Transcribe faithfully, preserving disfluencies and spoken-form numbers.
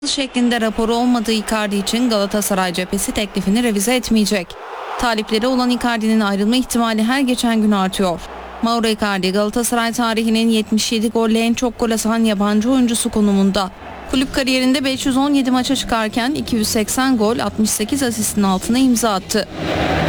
şeklinde raporu olmadığı Icardi için Galatasaray cephesi teklifini revize etmeyecek. Talipleri olan Icardi'nin ayrılma ihtimali her geçen gün artıyor. Mauro Icardi Galatasaray tarihinin yetmiş yedi golle en çok gol atan yabancı oyuncusu konumunda. Kulüp kariyerinde beş yüz on yedi maça çıkarken iki yüz seksen gol, altmış sekiz asistin altına imza attı.